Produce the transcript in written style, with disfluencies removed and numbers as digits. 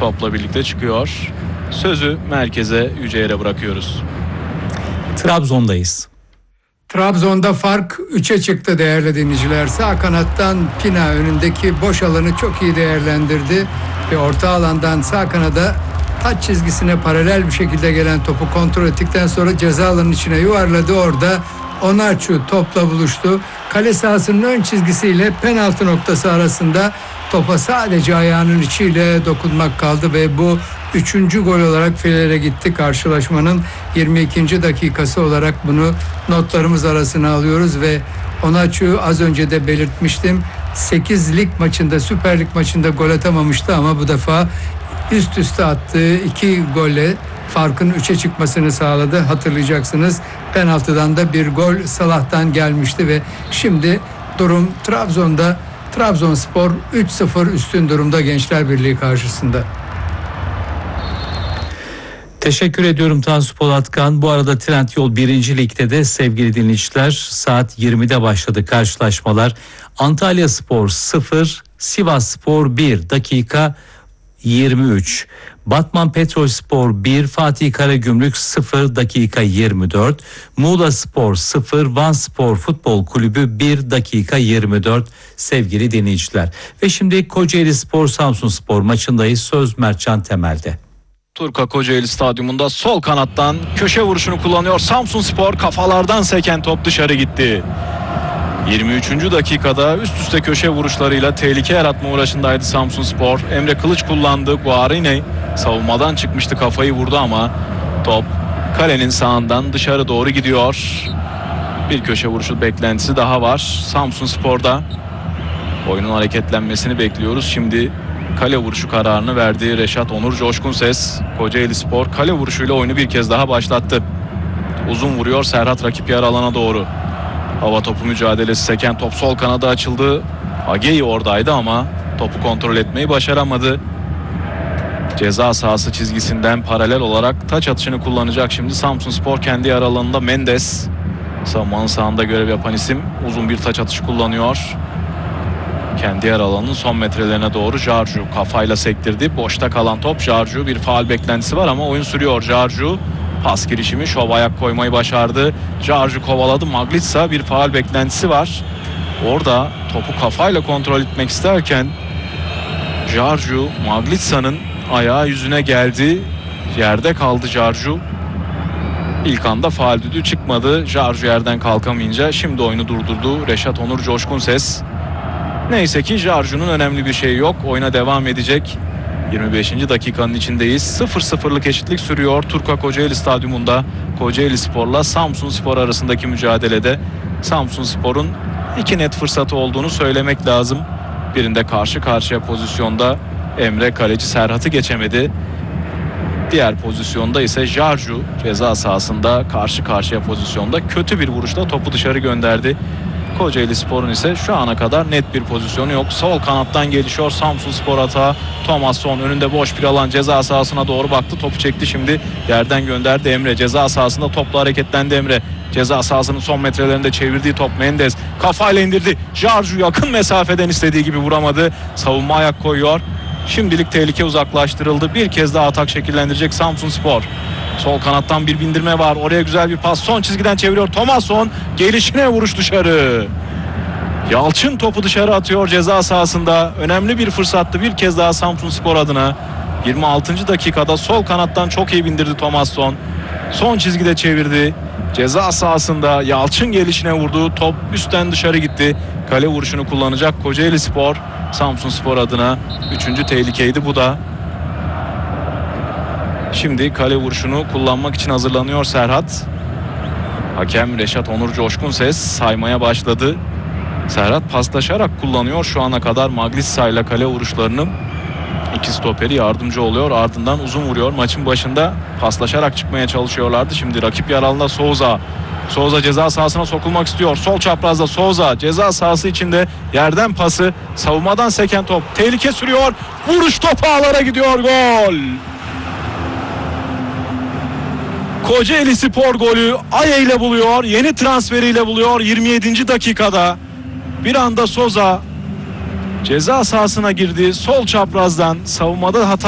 topla birlikte çıkıyor. Sözü merkeze, Yüceyer'e bırakıyoruz. Trabzon'dayız. Trabzon'da fark 3'e çıktı değerli dinleyiciler. Sağ kanattan Pina önündeki boş alanı çok iyi değerlendirdi ve orta alandan sağ kanada taç çizgisine paralel bir şekilde gelen topu kontrol ettikten sonra ceza alanının içine yuvarladı. Orada Onaçu topla buluştu. Kale sahasının ön çizgisiyle penaltı noktası arasında topa sadece ayağının içiyle dokunmak kaldı ve bu 3. gol olarak filelere gitti. Karşılaşmanın 22. dakikası olarak bunu notlarımız arasına alıyoruz ve Onaçu az önce de belirtmiştim. 8 lig maçında, Süper Lig maçında gol atamamıştı ama bu defa üst üste attığı 2 golle farkın 3'e çıkmasını sağladı. Hatırlayacaksınız, penaltıdan da bir gol Salah'tan gelmişti ve şimdi durum Trabzon'da. Trabzonspor 3-0 üstün durumda Gençler Birliği karşısında. Teşekkür ediyorum Tansu Polatkan. Bu arada Trendyol 1. Lig'de de sevgili dinleyiciler saat 20'de başladı karşılaşmalar. Antalyaspor 0, Sivasspor 1, dakika 23. Batman Petrolspor 1, Fatih Karagümrük 0, dakika 24. Muğlaspor 0, Vanspor Futbol Kulübü 1, dakika 24 sevgili dinleyiciler. Ve şimdi Kocaelispor Samsunspor maçındayız. Söz Mertcan Temel'de. Turka Kocaeli Stadyumunda sol kanattan köşe vuruşunu kullanıyor Samsunspor. Kafalardan seken top dışarı gitti. 23. dakikada üst üste köşe vuruşlarıyla tehlike yaratma uğraşındaydı Samsunspor. Emre Kılıç kullandı. Guarine savunmadan çıkmıştı, kafayı vurdu ama top kalenin sağından dışarı doğru gidiyor. Bir köşe vuruşu beklentisi daha var Samsunspor'da. Oyunun hareketlenmesini bekliyoruz. Şimdi kale vuruşu kararını verdi Reşat Onur Coşkunses. Kocaelispor kale vuruşuyla oyunu bir kez daha başlattı. Uzun vuruyor Serhat rakip yarı alana doğru. Hava topu mücadelesi, seken top sol kanada açıldı. Ageyi oradaydı ama topu kontrol etmeyi başaramadı. Ceza sahası çizgisinden paralel olarak taç atışını kullanacak şimdi Samsunspor kendi yarı alanında. Mendes savunmanın sağında görev yapan isim uzun bir taç atışı kullanıyor. Kendi yer alanının son metrelerine doğru Jarju kafayla sektirdi. Boşta kalan top Jarju, bir faul beklentisi var ama oyun sürüyor. Jarju pas girişimi, şov ayak koymayı başardı. Jarju kovaladı. Maglitsa, bir faul beklentisi var. Orada topu kafayla kontrol etmek isterken Jarju, Maglitsa'nın ayağı yüzüne geldi. Yerde kaldı Jarju. İlk anda faul düdüğü çıkmadı. Jarju yerden kalkamayınca şimdi oyunu durdurdu Reşat Onur Coşkunses. Neyse ki Jarju'nun önemli bir şeyi yok. Oyuna devam edecek. 25. dakikanın içindeyiz. 0-0'lık eşitlik sürüyor Turka Kocaeli Stadyumunda. Kocaelispor'la Samsunspor arasındaki mücadelede Samsunspor'un 2 net fırsatı olduğunu söylemek lazım. Birinde karşı karşıya pozisyonda Emre kaleci Serhat'ı geçemedi. Diğer pozisyonda ise Jarju ceza sahasında karşı karşıya pozisyonda kötü bir vuruşla topu dışarı gönderdi. Kocaelispor'un ise şu ana kadar net bir pozisyonu yok. Sol kanattan gelişiyor Samsunspor atağı. Thomasson önünde boş bir alan, ceza sahasına doğru baktı. Topu çekti, şimdi yerden gönderdi Emre. Ceza sahasında topla hareketlendi Emre. Ceza sahasının son metrelerinde çevirdiği top Mendes kafayla indirdi. Jarju yakın mesafeden istediği gibi vuramadı. Savunma ayak koyuyor. Şimdilik tehlike uzaklaştırıldı. Bir kez daha atak şekillendirecek Samsunspor. Sol kanattan bir bindirme var. Oraya güzel bir pas. Son çizgiden çeviriyor Thomasson. Gelişine vuruş dışarı. Yalçın topu dışarı atıyor ceza sahasında. Önemli bir fırsattı bir kez daha Samsunspor adına. 26. dakikada sol kanattan çok iyi bindirdi Thomasson. Son çizgide çevirdi. Ceza sahasında Yalçın gelişine vurdu. Top üstten dışarı gitti. Kale vuruşunu kullanacak Kocaelispor. Samsunspor adına 3. tehlikeydi bu da. Şimdi kale vuruşunu kullanmak için hazırlanıyor Serhat. Hakem Reşat Onur Coşkunses saymaya başladı. Serhat paslaşarak kullanıyor şu ana kadar Maglitsa ile kale vuruşlarını. İki stoperi yardımcı oluyor, ardından uzun vuruyor. Maçın başında paslaşarak çıkmaya çalışıyorlardı. Şimdi rakip yer alanında Souza. Souza ceza sahasına sokulmak istiyor. Sol çaprazda Souza ceza sahası içinde, yerden pası, savunmadan seken top. Tehlike sürüyor. Vuruş topu ağlara gidiyor. Gol. Kocaelispor golü Aye ile buluyor. Yeni transferiyle buluyor 27. dakikada. Bir anda Souza ceza sahasına girdi. Sol çaprazdan savunmada hata